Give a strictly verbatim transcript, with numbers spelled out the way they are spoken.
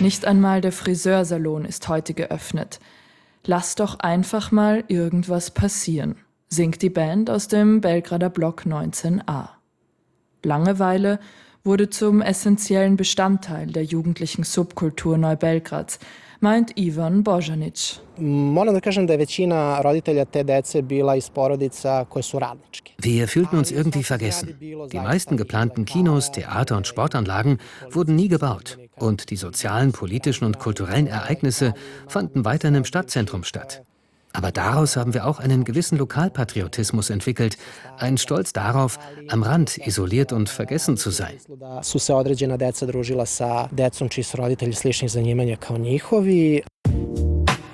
Nicht einmal der Friseursalon ist heute geöffnet. Lass doch einfach mal irgendwas passieren, singt die Band aus dem Belgrader Block neunzehn a. Langeweile wurde zum essentiellen Bestandteil der jugendlichen Subkultur Neubelgrads, meint Ivan Bojanic. Wir fühlten uns irgendwie vergessen. Die meisten geplanten Kinos, Theater und Sportanlagen wurden nie gebaut. Und die sozialen, politischen und kulturellen Ereignisse fanden weiterhin im Stadtzentrum statt. Aber daraus haben wir auch einen gewissen Lokalpatriotismus entwickelt, einen Stolz darauf, am Rand isoliert und vergessen zu sein.